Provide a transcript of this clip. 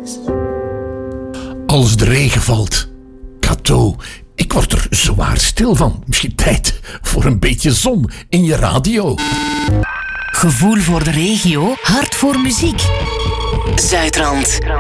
Als de regen valt. Kato, ik word er zwaar stil van. Misschien tijd voor een beetje zon in je radio. Gevoel voor de regio, hart voor muziek. Zuidrand.